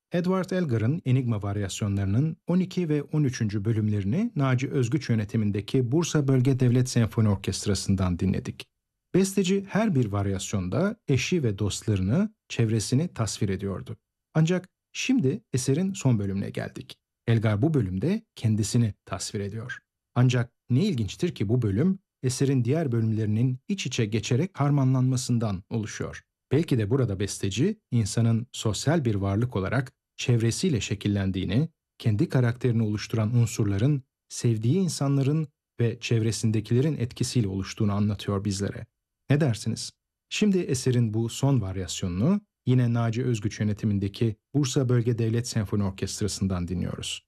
Edward Elgar'ın Enigma varyasyonlarının 12 ve 13. bölümlerini Naci Özgüç yönetimindeki Bursa Bölge Devlet Senfoni Orkestrası'ndan dinledik. Besteci her bir varyasyonda eşi ve dostlarını, çevresini tasvir ediyordu. Ancak şimdi eserin son bölümüne geldik. Elgar bu bölümde kendisini tasvir ediyor. Ancak ne ilginçtir ki bu bölüm eserin diğer bölümlerinin iç içe geçerek harmanlanmasından oluşuyor. Belki de burada besteci insanın sosyal bir varlık olarak çevresiyle şekillendiğini, kendi karakterini oluşturan unsurların sevdiği insanların ve çevresindekilerin etkisiyle oluştuğunu anlatıyor bizlere. Ne dersiniz? Şimdi eserin bu son varyasyonunu yine Naci Özgüç yönetimindeki Bursa Bölge Devlet Senfoni Orkestrası'ndan dinliyoruz.